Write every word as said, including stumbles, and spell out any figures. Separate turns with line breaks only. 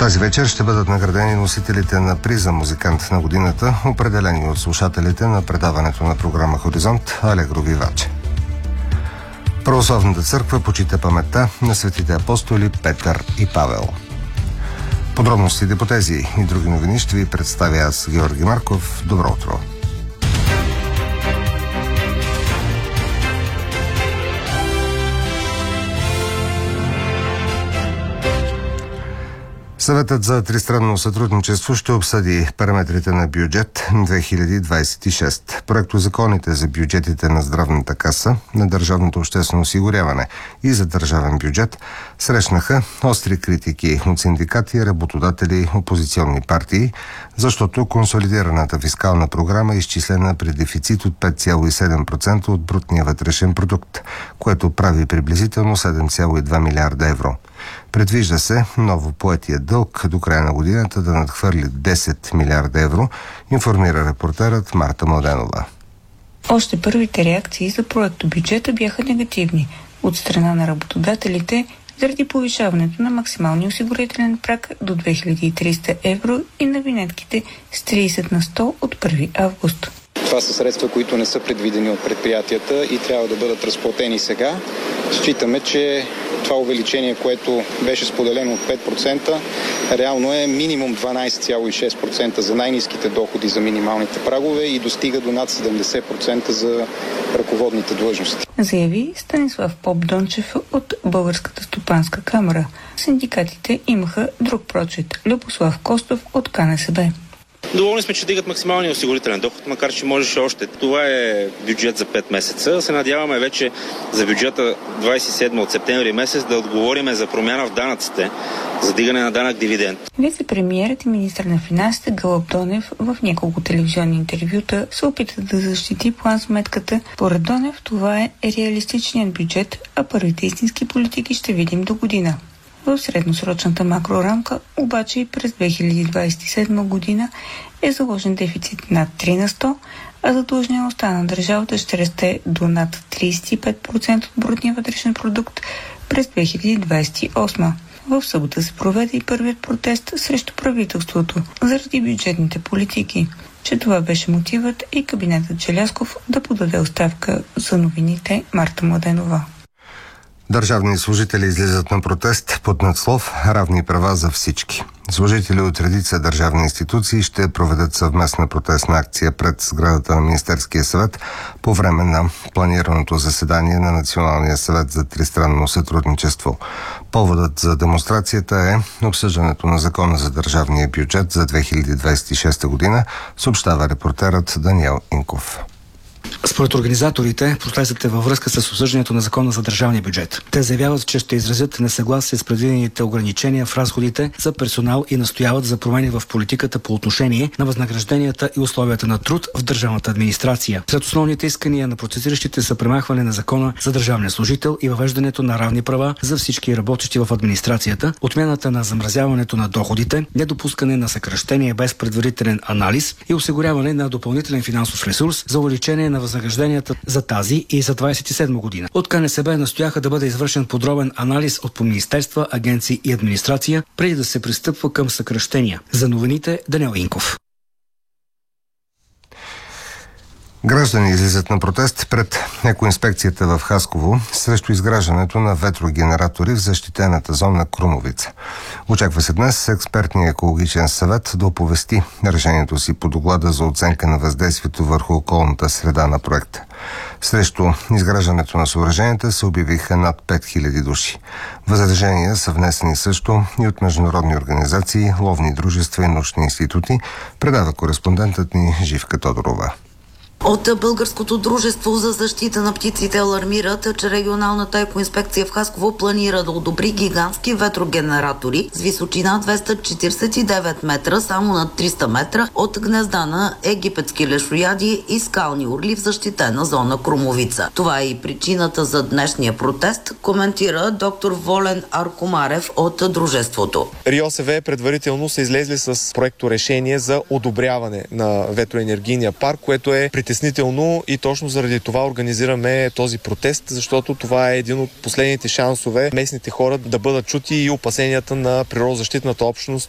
Тази вечер ще бъдат наградени носителите на приза «Музикант на годината», определени от слушателите на предаването на програма «Хоризонт» Алегро Виваче. Православната църква почита паметта на светите апостоли Петър и Павел. Подробностите по тези и други новини ще ви представя аз, Георги Марков. Добро утро! Съветът за тристранно сътрудничество ще обсъди параметрите на бюджет две хиляди двадесет и шеста. Проектозаконите за бюджетите на Здравната каса, на Държавното обществено осигуряване и за държавен бюджет срещнаха остри критики от синдикати, работодатели, опозиционни партии, защото консолидираната фискална програма е изчислена при дефицит от пет цяло и седем процента от брутния вътрешен продукт, което прави приблизително седем цяло и два милиарда евро. Предвижда се ново поетия дълг до края на годината да надхвърли десет милиарда евро, информира репортерът Марта Младенова.
Още първите реакции за проектобюджета бяха негативни от страна на работодателите заради повишаването на максималния осигурителен праг до две хиляди и триста евро и на винетките с тридесет на сто от първи август.
Това са средства, които не са предвидени от предприятията и трябва да бъдат разплатени сега. Считаме, че това увеличение, което беше споделено от пет процента, реално е минимум дванадесет цяло и шест процента за най-ниските доходи за минималните прагове и достига до над седемдесет процента за ръководните длъжности.
Заяви Станислав Попдончев от Българската стопанска камара. Синдикатите имаха друг прочит. Любослав Костов от К Н С Б.
Доволни сме, че дигат максималния осигурителен доход, макар че можеше още. Това е бюджет за пет месеца. Се надяваме вече за бюджета двадесет и седми от септември месец да отговориме за промяна в данъците, за дигане на данък дивиденд.
Вице-премиерът и министър на финансите Гълъб Донев в няколко телевизионни интервюта се опита да защити план-сметката. Поред Донев това е реалистичният бюджет, а първите истински политики ще видим до година. В средносрочната макрорамка обаче и през две хиляди двадесет и седма година е заложен дефицит над три на сто, а задлъжнялостта на държавата ще расте до над тридесет и пет процента от брутния вътрешен продукт през две хиляди двадесет и осма. В събота се проведе и първият протест срещу правителството заради бюджетните политики, че това беше мотивът и кабинетът Желязков да подаде оставка. За новините Марта Младенова.
Държавни служители излизат на протест под надслов «Равни права за всички». Служители от редица държавни институции ще проведат съвместна протестна акция пред сградата на Министерския съвет по време на планираното заседание на Националния съвет за тристранно сътрудничество. Поводът за демонстрацията е обсъждането на закона за държавния бюджет за две хиляди двадесет и шеста година, съобщава репортерът Даниел Инков.
Според организаторите, протестът е във връзка с обсъждането на закона за държавния бюджет. Те заявяват, че ще изразят несъгласие с предвидените ограничения в разходите за персонал и настояват за промени в политиката по отношение на възнагражденията и условията на труд в държавната администрация. Сред основните искания на протестиращите са премахване на закона за държавния служител и въвеждането на равни права за всички работещи в администрацията, отмяната на замразяването на доходите, недопускане на съкращение без предварителен анализ и осигуряване на допълнителен финансов ресурс за увеличение на възнагражденията за тази и за двадесет и седма година. От К Н С Б настояха да бъде извършен подробен анализ от по министерства, агенции и администрация, преди да се пристъпва към съкращения. За новините Даниел Инков.
Граждани излизат на протест пред екоинспекцията в Хасково срещу изграждането на ветрогенератори в защитената зона Крумовица. Очаква се днес експертния екологичен съвет да оповести решението си по доклада за оценка на въздействието върху околната среда на проекта. Срещу изграждането на съоръженията се обявиха над пет хиляди души. Възражения са внесени също и от международни организации, ловни дружества и научни институти, предава кореспондентът ни Живка Тодорова.
От Българското дружество за защита на птиците алармират, че регионалната екоинспекция в Хасково планира да одобри гигантски ветрогенератори с височина двеста четиридесет и девет метра, само над триста метра от гнезда на египетски лешояди и скални орли в защитена зона Крумовица. Това е и причината за днешния протест, коментира доктор Волен Аркомарев от дружеството.
РИОСВ предварително са излезли с проекто решение за одобряване на ветроенергийния парк, което е притеснително и точно заради това организираме този протест, защото това е един от последните шансове местните хора да бъдат чути и опасенията на природозащитната общност